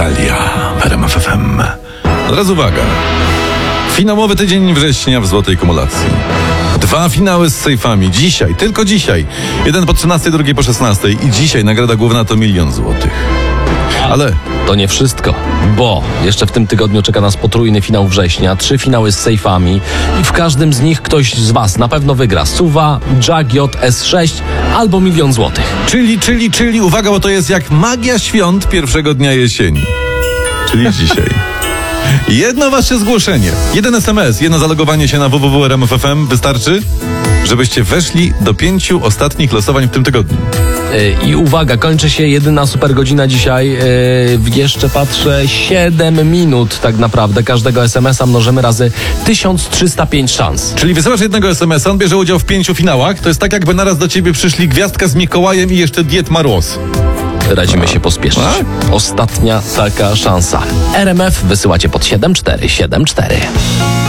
Natalia w RMF FM. Od razu uwaga. Finałowy tydzień września w złotej kumulacji. 2 finały z sejfami. Dzisiaj, tylko dzisiaj. Jeden po 13, drugi po 16. I dzisiaj nagroda główna to 1 000 000 złotych. Ale to nie wszystko, bo jeszcze w tym tygodniu czeka nas potrójny finał września, 3 finały z sejfami i w każdym z nich ktoś z was na pewno wygra Suwa, Jag S6 albo 1 000 000 złotych. Czyli, uwaga, bo to jest jak magia świąt pierwszego dnia jesieni. Czyli dzisiaj. Jedno wasze zgłoszenie, jeden SMS, jedno zalogowanie się na www.rmf.fm wystarczy, żebyście weszli do 5 ostatnich losowań w tym tygodniu. I uwaga, kończy się jedyna super godzina dzisiaj. Jeszcze patrzę, 7 minut tak naprawdę. Każdego SMS-a mnożymy razy 1305 szans. Czyli wysyłasz jednego SMS-a, on bierze udział w 5 finałach. To jest tak, jakby naraz do ciebie przyszli Gwiazdka z Mikołajem i jeszcze Diet Moroz. Radzimy się pospieszyć. Ostatnia taka szansa. RMF wysyłacie pod 7474.